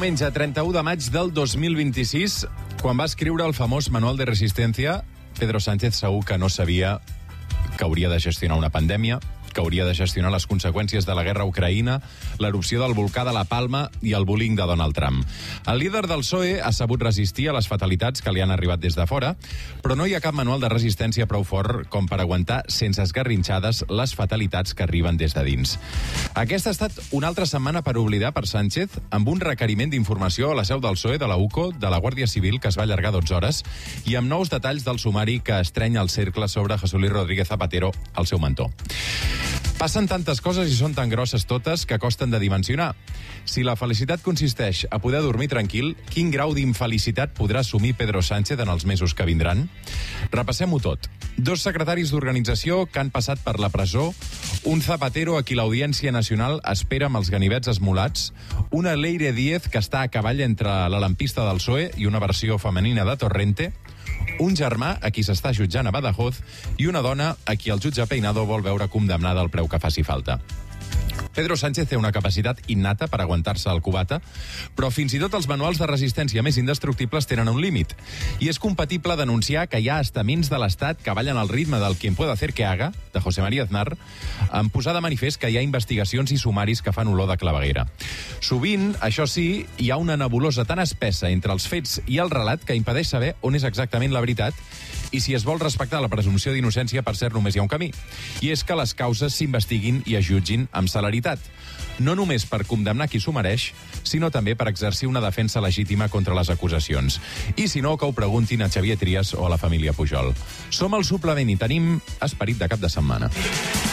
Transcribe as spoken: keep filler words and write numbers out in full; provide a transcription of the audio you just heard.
diumenge trenta-u de maig del dos mil vint-i-sis, quan va escriure el famós Manual de Resistència, Pedro Sánchez segur que no sabia que hauria de gestionar una pandèmia, que hauria de gestionar les conseqüències de la guerra a Ucraïna, l'erupció del volcà de la Palma i el bullying de Donald Trump. El líder del P S O E ha sabut resistir a les fatalitats que li han arribat des de fora, però no hi ha cap manual de resistència prou fort com per aguantar sense esgarrinxades les fatalitats que arriben des de dins. Aquesta ha estat una altra setmana per oblidar per Sánchez, amb un requeriment d'informació a la seu del P S O E, de la U C O, de la Guàrdia Civil, que es va allargar dotze hores, i amb nous detalls del sumari que estreny el cercle sobre José Luis Rodríguez Zapatero, el seu mentor. Passen tantes coses i són tan grosses totes que costen de dimensionar. Si la felicitat consisteix a poder dormir tranquil, quin grau d'infelicitat podrà assumir Pedro Sánchez en els mesos que vindran? Repassem-ho tot. Dos secretaris d'organització que han passat per la presó, un Zapatero a qui l'Audiència Nacional espera amb els ganivets esmolats, una Leire Díez que està a cavall entre la lampista del P S O E i una versió femenina de Torrente, un germà a qui s'està jutjant a Badajoz i una dona a qui el jutge Peinado vol veure condemnada al preu que faci falta. Pedro Sánchez té una capacitat innata per aguantar-se al cubata, però fins i tot els manuals de resistència més indestructibles tenen un límit. I és compatible denunciar que hi ha estaments de l'Estat que ballen al ritme del Quien pueda hacer que haga, de José María Aznar, en posar de manifest que hi ha investigacions i sumaris que fan olor de claveguera. Sovint, això sí, hi ha una nebulosa tan espessa entre els fets i el relat que impedeix saber on és exactament la veritat i si es vol respectar la presumpció d'innocència, per cert, només hi ha un camí. I és que les causes s'investiguin i es jutgin amb celeritat. No només per condemnar qui s'ho mereix, sinó també per exercir una defensa legítima contra les acusacions. I si no, que ho preguntin a Xavier Trias o a la família Pujol. Som al suplement i tenim esperit de cap de setmana.